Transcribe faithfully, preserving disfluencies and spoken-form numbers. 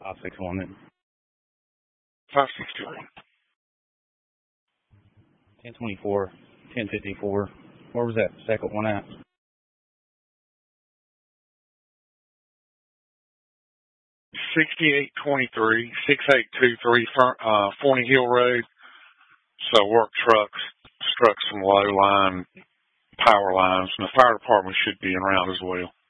five six one then. five sixty-one. ten twenty-four, ten fifty-four. Where was that second one at? sixty-eight twenty-three, sixty-eight twenty-three, uh, Forney Hill Road. So work trucks struck some low line power lines, and the fire department should be around as well.